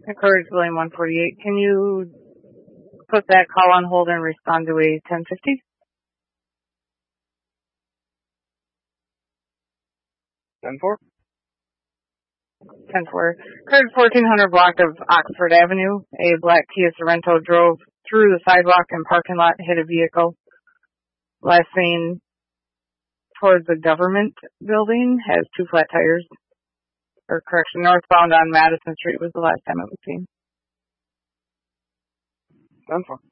Courage William 148. Can you put that call on hold and respond to a 1050? 10-4. 10-4. Courage 1400 block of Oxford Avenue. A black Kia Sorento drove through the sidewalk and parking lot, hit a vehicle. Last seen towards the government building, has 2 flat tires. Or correction, northbound on Madison Street was the last time it was seen. 10-4.